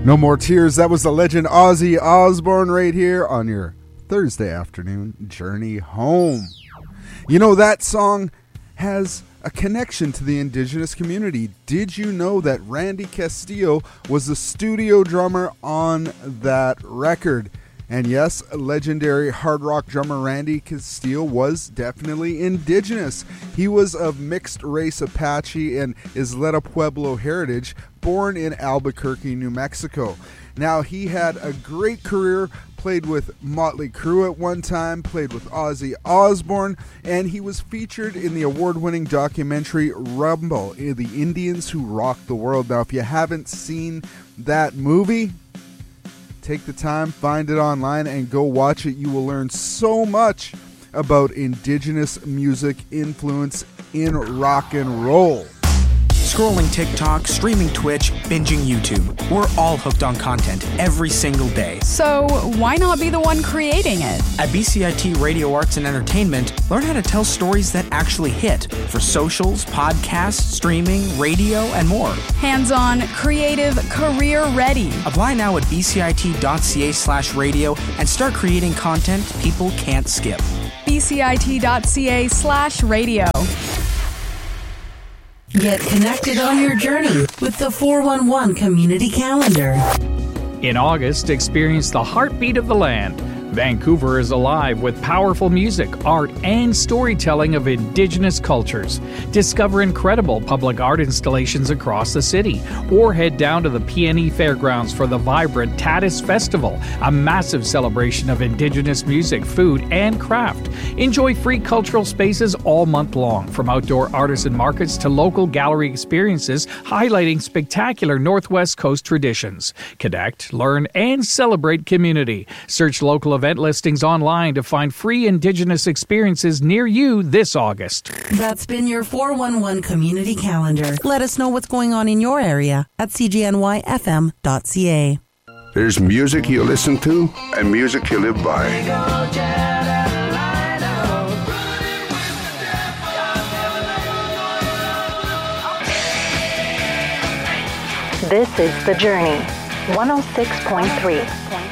No More Tears. That was the legend Ozzy Osbourne right here on your Thursday afternoon journey home. You know, that song has a connection to the indigenous community. Did you know that Randy Castillo was the studio drummer on that record? And yes, legendary hard rock drummer Randy Castillo was definitely indigenous. He was of mixed race Apache and Isleta Pueblo heritage, born in Albuquerque, New Mexico. Now, he had a great career, played with Motley Crue at one time, played with Ozzy Osbourne, and he was featured in the award-winning documentary Rumble, The Indians Who Rocked the World. Now, if you haven't seen that movie, take the time, find it online, and go watch it. You will learn so much about indigenous music influence in rock and roll. Scrolling TikTok, streaming Twitch, binging YouTube. We're all hooked on content every single day. So why not be the one creating it? At BCIT Radio Arts and Entertainment, learn how to tell stories that actually hit for socials, podcasts, streaming, radio, and more. Hands-on, creative, career-ready. Apply now at bcit.ca/radio and start creating content people can't skip. bcit.ca/radio. Get connected on your journey with the 411 Community Calendar. In August, experience the heartbeat of the land. Vancouver is alive with powerful music, art, and storytelling of Indigenous cultures. Discover incredible public art installations across the city, or head down to the PNE Fairgrounds for the vibrant Tatis Festival, a massive celebration of Indigenous music, food, and craft. Enjoy free cultural spaces all month long, from outdoor artisan markets to local gallery experiences highlighting spectacular Northwest Coast traditions. Connect, learn, and celebrate community. Search local event listings online to find free Indigenous experiences near you this August. That's been your 411 Community Calendar. Let us know what's going on in your area at cgnyfm.ca. There's music you listen to and music you live by. This is The Journey, 106.3.